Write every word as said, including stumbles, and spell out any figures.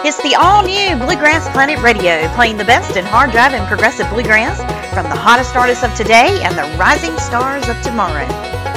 It's the all-new Bluegrass Planet Radio, playing the best in hard-driving progressive bluegrass from the hottest artists of today and the rising stars of tomorrow.